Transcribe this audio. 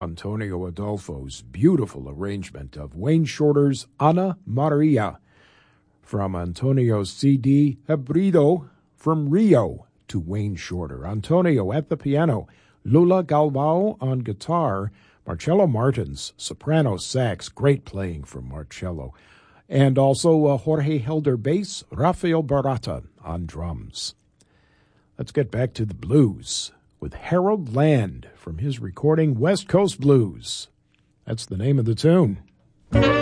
Antonio Adolfo's beautiful arrangement of Wayne Shorter's Ana Maria from Antonio's CD Hebrido from Rio to Wayne Shorter. Antonio at the piano, Lula Galvao on guitar, Marcello Martins, soprano sax, great playing from Marcello, and also Jorge Helder bass, Rafael Barata on drums. Let's get back to the blues with Harold Land from his recording West Coast Blues. That's the name of the tune.